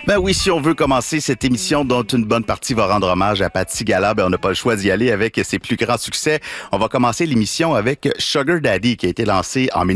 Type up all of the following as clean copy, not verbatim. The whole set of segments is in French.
Ben oui, si on veut commencer cette émission dont une bonne partie va rendre hommage à Patti Gala, ben on n'a pas le choix d'y aller avec ses plus grands succès. On va commencer l'émission avec Sugar Daddy qui a été lancé en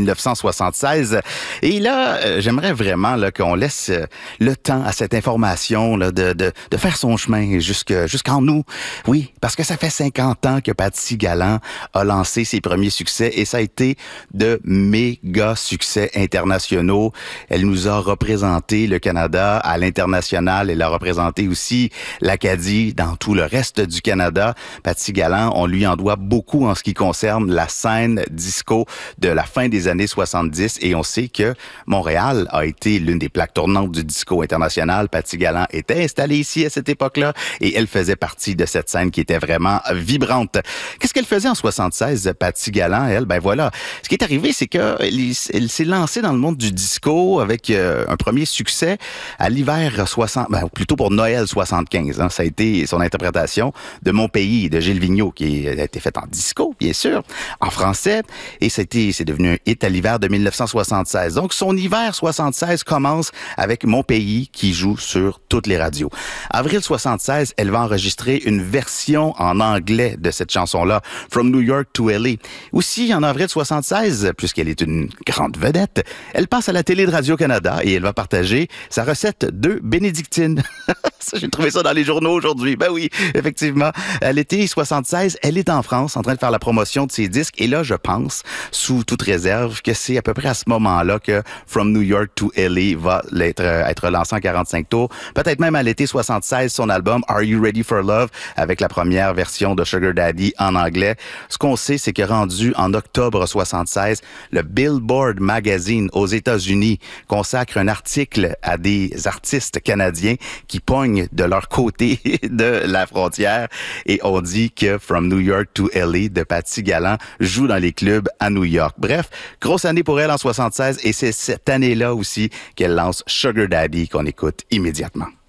1976. Et là, j'aimerais vraiment là, qu'on laisse le temps à cette information là, de faire son chemin jusqu'en nous. Oui, parce que ça fait 50 ans que Patti Gala a lancé ses premiers succès et ça a été de méga succès internationaux. Elle nous a représenté le Canada à l'international. Elle a représenté aussi l'Acadie dans tout le reste du Canada. Patti Gala, on lui en doit beaucoup en ce qui concerne la scène disco de la fin des années 70 et on sait que Montréal a été l'une des plaques tournantes du disco international. Patti Gala était installée ici à cette époque-là et elle faisait partie de cette scène qui était vraiment vibrante. Qu'est-ce qu'elle faisait en 76, Patti Gala, elle? Ben voilà. Ce qui est arrivé, c'est qu'elle s'est lancée dans le monde du disco avec un premier succès à l'hiver plutôt pour Noël 75. Hein. Ça a été son interprétation de Mon pays de Gilles Vigneault, qui a été faite en disco, bien sûr, en français. Et c'est devenu un hit à l'hiver de 1976. Donc, son hiver 76 commence avec Mon pays qui joue sur toutes les radios. Avril 76, elle va enregistrer une version en anglais de cette chanson-là, From New York to LA. Aussi, en avril 76, puisqu'elle est une grande vedette, elle passe à la télé de Radio-Canada et elle va partager sa recette de bénédictine. J'ai trouvé ça dans les journaux aujourd'hui. Ben oui, effectivement. À l'été 76, elle est en France en train de faire la promotion de ses disques. Et là, je pense, sous toute réserve, que c'est à peu près à ce moment-là que From New York to LA va être lancé en 45 tours. Peut-être même à l'été 76, son album Are You Ready for Love avec la première version de Sugar Daddy en anglais. Ce qu'on sait, c'est que rendu en octobre 76, le Billboard Magazine aux États-Unis consacre un article à des artistes canadiens qui pognent de leur côté de la frontière et on dit que From New York to LA de Patti Gala joue dans les clubs à New York. Bref, grosse année pour elle en 76 et c'est cette année-là aussi qu'elle lance Sugar Daddy qu'on écoute immédiatement.